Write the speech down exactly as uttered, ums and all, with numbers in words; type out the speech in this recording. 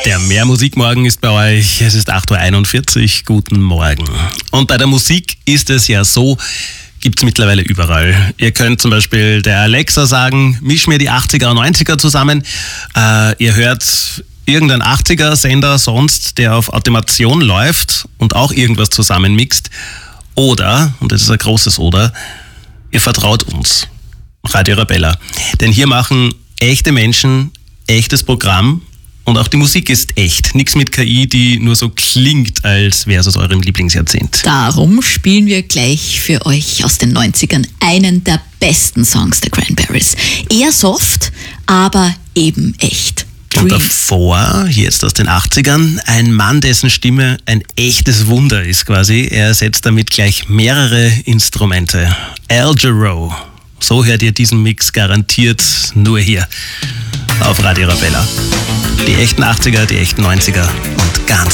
Der Mehr Musikmorgen ist bei euch. Es ist acht Uhr einundvierzig. Guten Morgen. Und bei der Musik ist es ja so, gibt es mittlerweile überall. Ihr könnt zum Beispiel der Alexa sagen, misch mir die achtziger und neunziger zusammen. Äh, ihr hört irgendeinen achtziger-Sender sonst, der auf Automation läuft und auch irgendwas zusammenmixt. Oder, und das ist ein großes Oder, ihr vertraut uns, Radio Arabella. Denn hier machen echte Menschen echtes Programm. Und auch die Musik ist echt. Nichts mit K I, die nur so klingt, als wäre es aus eurem Lieblingsjahrzehnt. Darum spielen wir gleich für euch aus den neunzigern einen der besten Songs der Cranberries. Eher soft, aber eben echt. Und davor, jetzt aus den achtzigern, ein Mann, dessen Stimme ein echtes Wunder ist quasi. Er setzt damit gleich mehrere Instrumente. Al Jarreau. So hört ihr diesen Mix garantiert nur hier auf Radio Arabella. Die echten achtziger, die echten neunziger und ganz